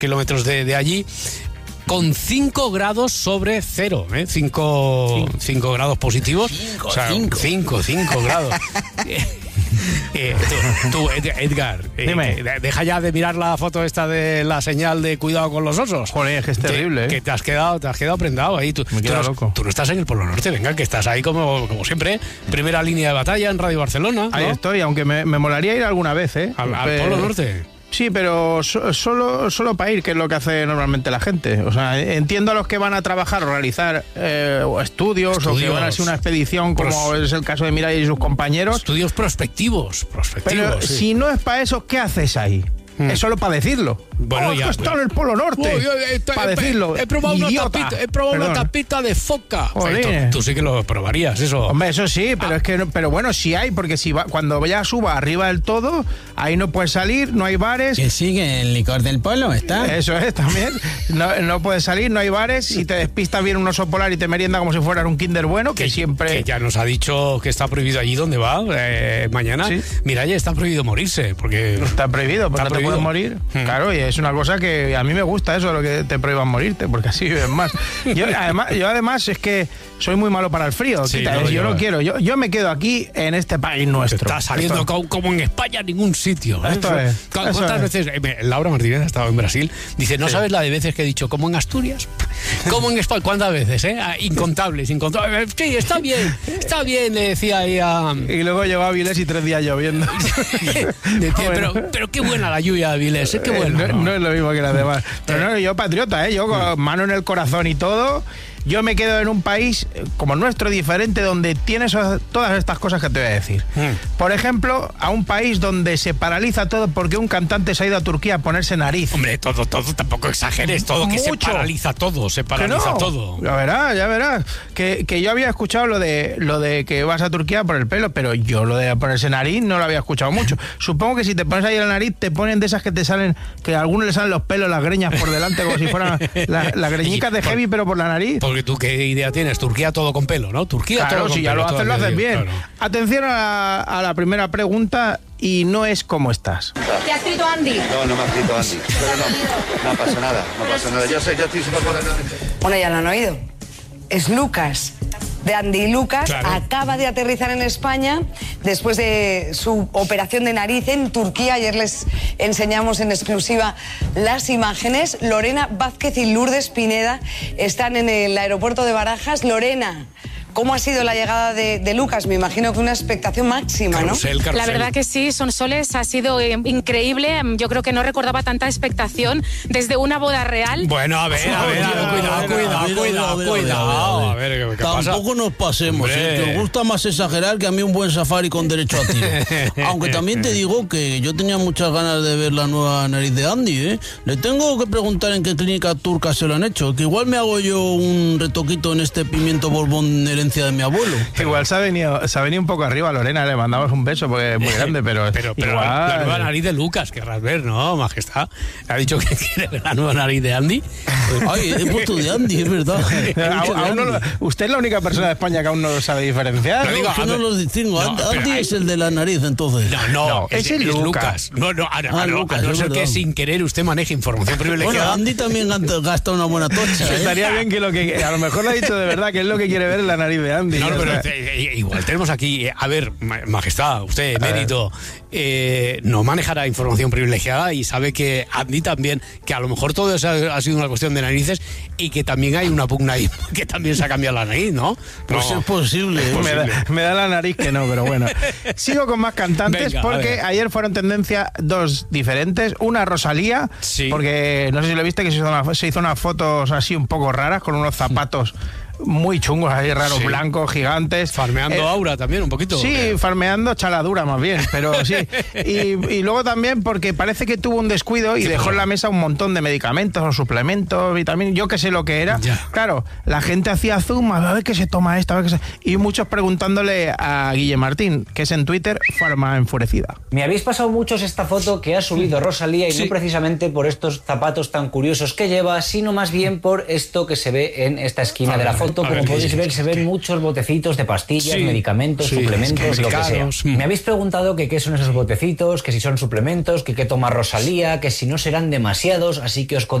kilómetros de allí, con 5 grados sobre cero, 5 grados positivos. 5 grados. Tú, Edgar, deja ya de mirar la foto esta de la señal de cuidado con los osos. Joder, es que es terrible, que te has quedado prendado ahí. Me quedo loco. Tú no estás en el Polo Norte, venga, que estás ahí como siempre, primera línea de batalla en Radio Barcelona, ¿no? Ahí estoy, aunque me molaría ir alguna vez, al Polo Norte. Sí, pero solo para ir, que es lo que hace normalmente la gente. O sea, entiendo a los que van a trabajar o realizar estudios, o que van a hacer una expedición, como es el caso de Mirai y sus compañeros. Estudios prospectivos. Pero sí. Si no es para eso, ¿qué haces ahí? Es solo para decirlo. Bueno, ya está en el Polo Norte. Para decirlo. He probado una tapita de foca. Tú sí que lo probarías, eso. Hombre, eso sí, pero bueno, sí hay, porque cuando ya suba arriba del todo, ahí no puedes salir, no hay bares. Que sigue el licor del polo, ¿está? Eso es, también. No puedes salir, no hay bares. Si te despistas bien un oso polar y te merienda como si fueras un Kinder bueno, que siempre... Que ya nos ha dicho que está prohibido allí donde va, mañana. ¿Sí? Mira, ya está prohibido morirse, porque... Está prohibido, porque no te puedes morir. Claro, y es una cosa que a mí me gusta eso, lo que te prohíban morirte, porque así vives más. Yo además es que soy muy malo para el frío. Sí, yo no quiero. Yo me quedo aquí en este país nuestro. Está saliendo como en España a ningún sitio. ¿Cuántas veces? Laura Martínez ha estado en Brasil. Dice, ¿no sabes la de veces que he dicho como en Asturias? Como en España. ¿Cuántas veces? Incontables. Sí, está bien, le decía ahí a... Y luego llegó a Avilés y 3 días lloviendo. Decía, pero qué buena la lluvia de Avilés, qué buena. No es lo mismo que las demás. Pero no, yo patriota, yo con mano en el corazón y todo. Yo me quedo en un país como el nuestro, diferente, donde tienes todas estas cosas que te voy a decir. Por ejemplo, a un país donde se paraliza todo porque un cantante se ha ido a Turquía a ponerse nariz. Hombre, todo, tampoco exageres, todo, que se paraliza todo, todo. Ya verás. Que yo había escuchado lo de que vas a Turquía por el pelo, pero yo lo de ponerse nariz no lo había escuchado mucho. Supongo que si te pones ahí la nariz, te ponen de esas que te salen, que a algunos le salen los pelos, las greñas por delante, como si fueran las greñicas de heavy, pero por la nariz. Porque tú, ¿qué idea tienes? Turquía todo con pelo, ¿no? Turquía claro, todo con si pelo. Ya lo haces bien. Claro. Atención a la primera pregunta, y no es ¿cómo estás? ¿Te ha escrito Andy? No me ha escrito Andy. Pero no pasa nada. Yo estoy súper contento. Bueno, ya lo han oído. Es Lucas, de Andy Lucas. Claro. Acaba de aterrizar en España después de su operación de nariz en Turquía. Ayer les enseñamos en exclusiva las imágenes. Lorena Vázquez y Lourdes Pineda están en el aeropuerto de Barajas. Lorena, ¿cómo ha sido la llegada de Lucas? Me imagino que una expectación máxima, ¿no? Carrusel. La verdad que sí, Sonsoles, ha sido increíble. Yo creo que no recordaba tanta expectación desde una boda real. Bueno, a ver, cuidado. A ver, ¿qué pasa? Tampoco nos pasemos, que os gusta más exagerar que a mí un buen safari con derecho a tiro. Aunque también te digo que yo tenía muchas ganas de ver la nueva nariz de Andy, Le tengo que preguntar en qué clínica turca se lo han hecho, que igual me hago yo un retoquito en este pimiento borbón de mi abuelo. Igual se ha venido un poco arriba, Lorena, le mandamos un beso porque es muy grande, pero igual... la nueva nariz de Lucas, querrás ver, ¿no, majestad? Ha dicho que quiere ver la nueva nariz de Andy. Ay, he puesto de Andy, es verdad. Usted es la única persona de España que aún no lo sabe diferenciar. Pero digo, no los distingo. Andy es el de la nariz, entonces. No, ese es Lucas. Lucas, no ser que sin querer usted maneje información privilegiada. Bueno, Andy también gasta una buena tocha. Estaría bien que a lo mejor lo ha dicho de verdad, que es lo que quiere ver en la nariz de Andy. No, pero igual tenemos aquí, a ver, majestad, usted, emérito, no manejará información privilegiada y sabe que Andy también, que a lo mejor todo eso ha sido una cuestión de narices y que también hay una pugna ahí que también se ha cambiado la nariz, ¿no? Pues es posible. Me da la nariz que no, pero bueno. Sigo con más cantantes. Venga, porque ayer fueron tendencia dos diferentes. Una, Rosalía, porque no sé si lo viste, que se hizo unas fotos así un poco raras con unos zapatos muy chungos ahí, raros, blancos, gigantes. Farmeando aura también un poquito. Sí, farmeando chaladura más bien, pero sí. Y luego también porque parece que tuvo un descuido y dejó en la mesa un montón de medicamentos o suplementos, vitaminas, yo que sé lo que era. Ya. Claro, la gente hacía zoom, a ver qué se toma esta, a ver qué se... Y muchos preguntándole a Guille Martín, que es en Twitter, Farma Enfurecida. Me habéis pasado muchos esta foto que ha subido Rosalía y no precisamente por estos zapatos tan curiosos que lleva, sino más bien por esto que se ve en esta esquina de la foto. foto, como podéis ver, se ven muchos botecitos de pastillas, medicamentos, suplementos, lo que sea. Me habéis preguntado que qué son esos botecitos, que si son suplementos, que qué toma Rosalía, que si no serán demasiados, así que os